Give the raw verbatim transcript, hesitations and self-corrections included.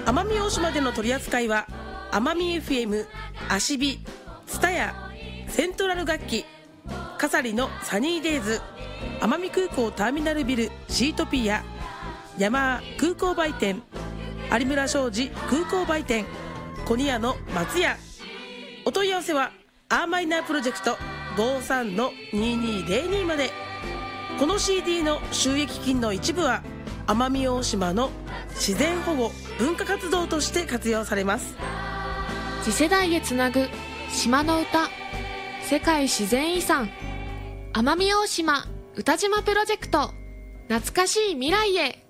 奄美大島での取り扱いは奄美 エフエム、アシビ、ツタヤ、セントラル楽器、カサリのサニーデイズ、奄美空港ターミナルビルシートピア、ヤマー空港売店、有村商事空港売店、コニアの松屋。お問い合わせはアーマイナープロジェクト ごさんのにーにーぜろに まで。この シーディー の収益金の一部は奄美大島の自然保護文化活動として活用されます。 次世代へつなぐ島の歌、世界自然遺産奄美大島歌島プロジェクト、懐かしい未来へ。